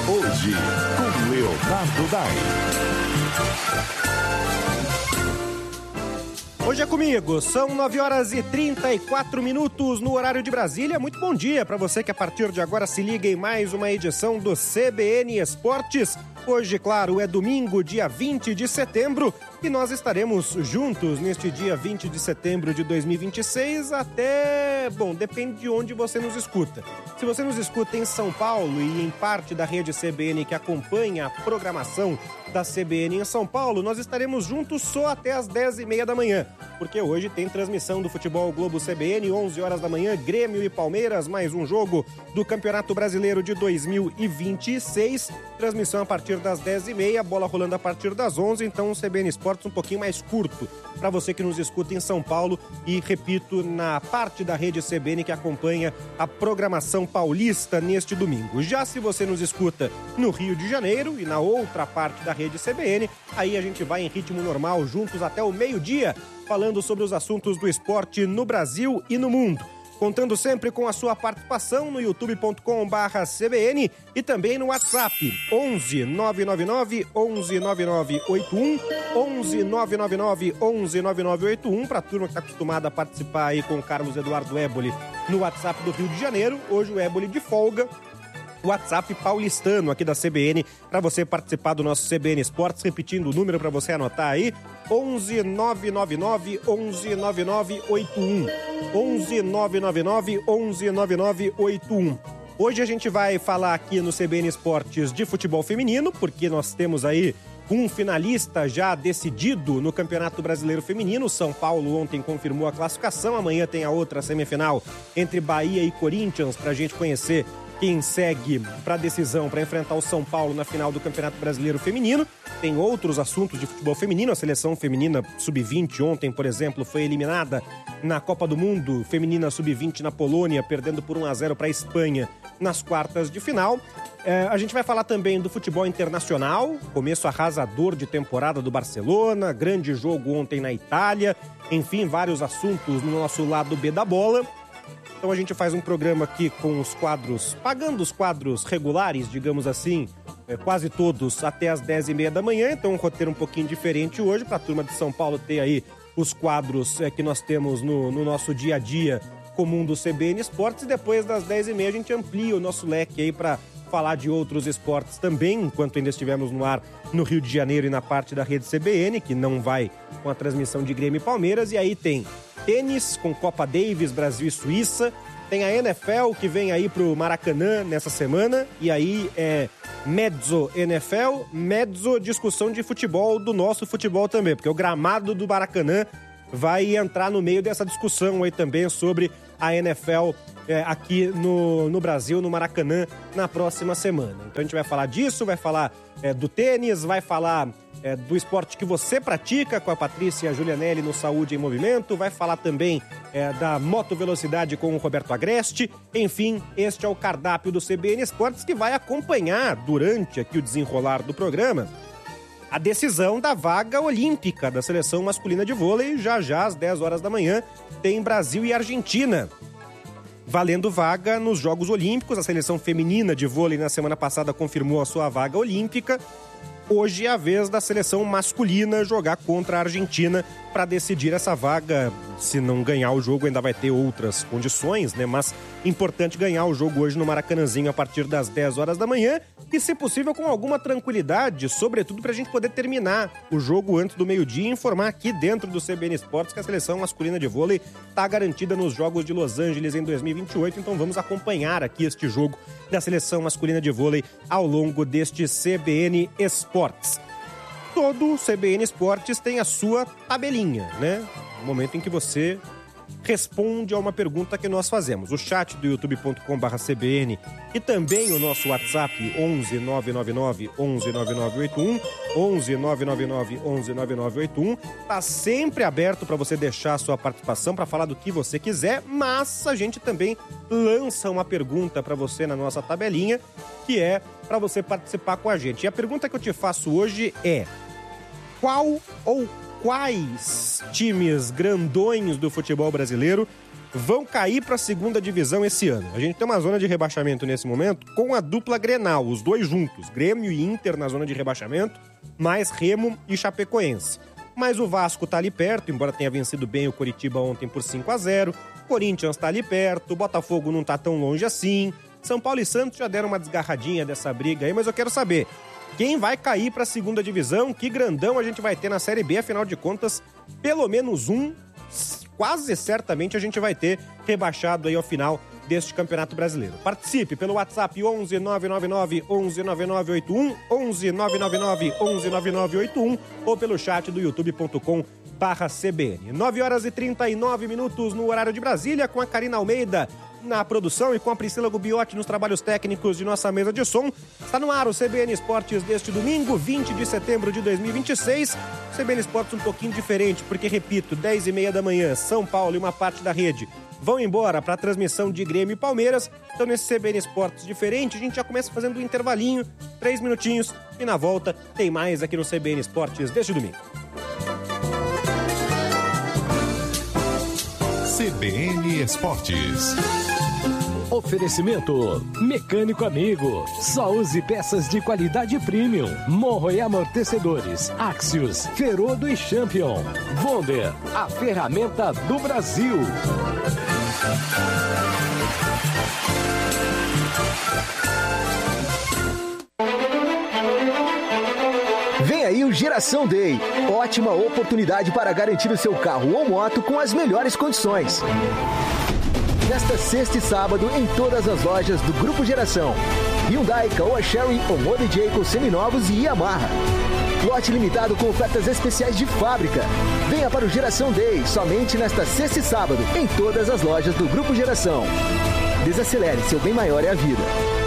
Hoje, com Leonardo Dai. Hoje é comigo, são 9h34 no horário de Brasília. Muito bom dia para você que a partir de agora se liga em mais uma edição do CBN Esportes. Hoje, claro, é domingo, dia 20 de setembro, e nós estaremos juntos neste dia 20 de setembro de 2026 até... Bom, depende de onde você nos escuta. Se você nos escuta em São Paulo e em parte da rede CBN que acompanha a programação da CBN em São Paulo, nós estaremos juntos só até as 10h30 da manhã, porque hoje tem transmissão do Futebol Globo CBN, 11 horas da manhã, Grêmio e Palmeiras, mais um jogo do Campeonato Brasileiro de 2026, transmissão a partir das 10h30, bola rolando a partir das 11h, então o CBN Esportes um pouquinho mais curto para você que nos escuta em São Paulo e, repito, na parte da rede CBN que acompanha a programação paulista neste domingo. Já se você nos escuta no Rio de Janeiro e na outra parte da rede CBN, aí a gente vai em ritmo normal, juntos até o meio-dia, falando sobre os assuntos do esporte no Brasil e no mundo. Contando sempre com a sua participação no youtube.com/CBN e também no WhatsApp 11 999 11 9981 11 999 11 9981 para a turma que está acostumada a participar aí com o Carlos Eduardo Éboli no WhatsApp do Rio de Janeiro. Hoje o Éboli de folga. WhatsApp paulistano aqui da CBN para você participar do nosso CBN Esportes, repetindo o número para você anotar aí, 11 999 11 9981 11 999 11 9981. Hoje a gente vai falar aqui no CBN Esportes de futebol feminino, porque nós temos aí um finalista já decidido no Campeonato Brasileiro Feminino. São Paulo ontem confirmou a classificação, amanhã tem a outra semifinal entre Bahia e Corinthians para a gente conhecer quem segue para a decisão para enfrentar o São Paulo na final do Campeonato Brasileiro Feminino. Tem outros assuntos de futebol feminino. A seleção feminina sub-20 ontem, por exemplo, foi eliminada na Copa do Mundo feminina sub-20 na Polônia, perdendo por 1-0 para a Espanha nas quartas de final. A gente vai falar também do futebol internacional, começo arrasador de temporada do Barcelona, grande jogo ontem na Itália, enfim, vários assuntos no nosso lado B da bola. Então a gente faz um programa aqui com os quadros, pagando os quadros regulares, digamos assim, quase todos até as 10h30 da manhã. Então um roteiro um pouquinho diferente hoje, para a turma de São Paulo ter aí os quadros que nós temos no nosso dia a dia comum do CBN Esportes. E depois das 10h30 a gente amplia o nosso leque aí para falar de outros esportes também, enquanto ainda estivermos no ar no Rio de Janeiro e na parte da rede CBN, que não vai com a transmissão de Grêmio e Palmeiras. E aí tem tênis com Copa Davis, Brasil e Suíça. Tem a NFL que vem aí pro Maracanã nessa semana. E aí é mezzo NFL, mezzo discussão de futebol, do nosso futebol também. Porque o gramado do Maracanã vai entrar no meio dessa discussão aí também sobre a NFL aqui no Brasil, no Maracanã, na próxima semana. Então a gente vai falar disso, vai falar do tênis, vai falar do esporte que você pratica com a Patrícia Julianelli no Saúde em Movimento, vai falar também da motovelocidade com o Roberto Agreste. Enfim, este é o cardápio do CBN Esportes, que vai acompanhar durante aqui o desenrolar do programa a decisão da vaga olímpica da seleção masculina de vôlei. Já às 10 horas da manhã tem Brasil e Argentina valendo vaga nos Jogos Olímpicos. A seleção feminina de vôlei na semana passada confirmou a sua vaga olímpica. Hoje é a vez da seleção masculina jogar contra a Argentina para decidir essa vaga. Se não ganhar o jogo, ainda vai ter outras condições, né? Mas importante ganhar o jogo hoje no Maracanãzinho a partir das 10 horas da manhã e, se possível, com alguma tranquilidade, sobretudo para a gente poder terminar o jogo antes do meio-dia e informar aqui dentro do CBN Esportes que a seleção masculina de vôlei está garantida nos Jogos de Los Angeles em 2028. Então vamos acompanhar aqui este jogo da seleção masculina de vôlei ao longo deste CBN Esportes. Todo CBN Esportes tem a sua tabelinha, né? No momento em que você responde a uma pergunta que nós fazemos. O chat do youtube.com/CBN e também o nosso WhatsApp 11 999 11 9981 11 999 11 9981 tá sempre aberto para você deixar a sua participação, para falar do que você quiser, mas a gente também lança uma pergunta para você na nossa tabelinha, que é para você participar com a gente. E a pergunta que eu te faço hoje é: qual ou quais times grandões do futebol brasileiro vão cair para a segunda divisão esse ano. A gente tem uma zona de rebaixamento nesse momento com a dupla Grenal, os dois juntos, Grêmio e Inter na zona de rebaixamento, mais Remo e Chapecoense. Mas o Vasco tá ali perto, embora tenha vencido bem o Coritiba ontem por 5-0. Corinthians tá ali perto, o Botafogo não tá tão longe assim. São Paulo e Santos já deram uma desgarradinha dessa briga aí, mas eu quero saber quem vai cair para a segunda divisão, que grandão a gente vai ter na Série B, afinal de contas, pelo menos um, quase certamente a gente vai ter rebaixado aí ao final deste Campeonato Brasileiro. Participe pelo WhatsApp 11 999 11 9981, 11 999 11 9981 ou pelo chat do youtube.com/CBN. 9h39 no horário de Brasília, com a Karina Almeida na produção e com a Priscila Gubiotti nos trabalhos técnicos de nossa mesa de som. Está no ar o CBN Esportes deste domingo, 20 de setembro de 2026. CBN Esportes um pouquinho diferente, porque, repito, 10h30 da manhã, São Paulo e uma parte da rede vão embora para a transmissão de Grêmio e Palmeiras. Então, nesse CBN Esportes diferente, a gente já começa fazendo um intervalinho, 3 minutinhos, e na volta tem mais aqui no CBN Esportes deste domingo. CBN Esportes. Oferecimento Mecânico Amigo. Só use peças de qualidade premium. Morro e amortecedores. Axios, Ferodo e Champion. Wonder, a ferramenta do Brasil. Vem aí o Geração Day. Ótima oportunidade para garantir o seu carro ou moto com as melhores condições. Nesta sexta e sábado, em todas as lojas do Grupo Geração. Hyundai, Caoa Chery, Omode Jayco seminovos e Yamaha. Lote limitado com ofertas especiais de fábrica. Venha para o Geração Day, somente nesta sexta e sábado, em todas as lojas do Grupo Geração. Desacelere, seu bem maior é a vida.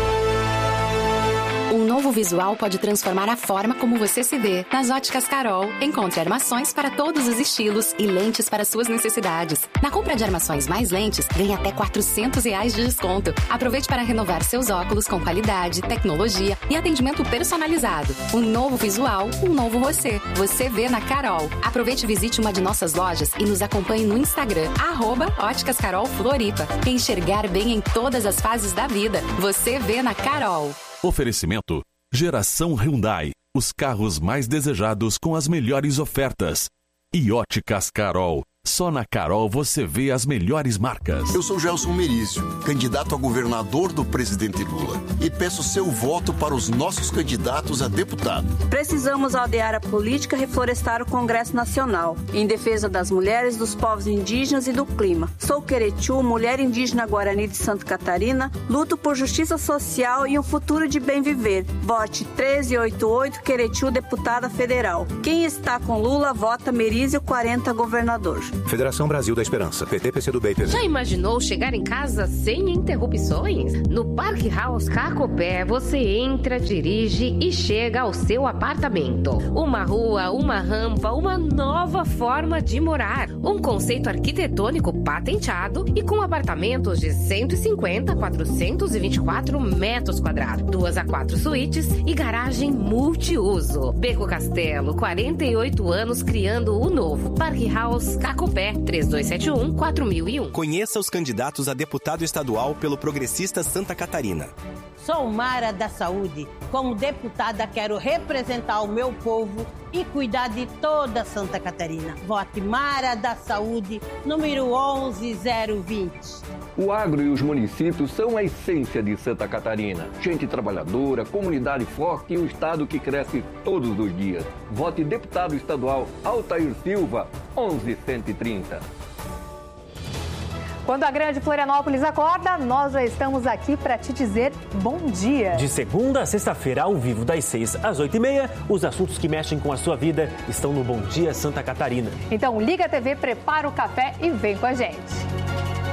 Um novo visual pode transformar a forma como você se vê. Nas Óticas Carol, encontre armações para todos os estilos e lentes para suas necessidades. Na compra de armações mais lentes, ganhe até R$400 de desconto. Aproveite para renovar seus óculos com qualidade, tecnologia e atendimento personalizado. Um novo visual, um novo você. Você vê na Carol. Aproveite e visite uma de nossas lojas e nos acompanhe no Instagram, @Óticas Carol Floripa. Enxergar bem em todas as fases da vida. Você vê na Carol. Oferecimento Geração Hyundai, os carros mais desejados com as melhores ofertas. E Óticas Carol, só na Carol você vê as melhores marcas. Eu sou Gelson Merizio, candidato a governador do presidente Lula, e peço seu voto para os nossos candidatos a deputado. Precisamos aldear a política e reflorestar o Congresso Nacional, em defesa das mulheres, dos povos indígenas e do clima. Sou Queretiu, mulher indígena Guarani de Santa Catarina, luto por justiça social e um futuro de bem viver. Vote 1388 Queretiu, deputada federal. Quem está com Lula, vota Merizio 40, governador. Federação Brasil da Esperança, PT, PCdoB e PV. Já imaginou chegar em casa sem interrupções? No Park House Cacopé, você entra, dirige e chega ao seu apartamento. Uma rua, uma rampa, uma nova forma de morar. Um conceito arquitetônico patenteado e com apartamentos de 150 a 424 metros quadrados. 2 a 4 suítes e garagem multiuso. Beco Castelo, 48 anos criando o novo. Park House Cacopé, 3271-4001. Conheça os candidatos a deputado estadual pelo Progressista Santa Catarina. Sou Mara da Saúde. Como deputada, quero representar o meu povo e cuidar de toda Santa Catarina. Vote Mara da Saúde, número 11020. O agro e os municípios são a essência de Santa Catarina. Gente trabalhadora, comunidade forte e um estado que cresce todos os dias. Vote deputado estadual Altair Silva, 11130. Quando a grande Florianópolis acorda, nós já estamos aqui para te dizer bom dia. De segunda a sexta-feira, ao vivo, das 6 às 8h30, os assuntos que mexem com a sua vida estão no Bom Dia Santa Catarina. Então liga a TV, prepara o café e vem com a gente.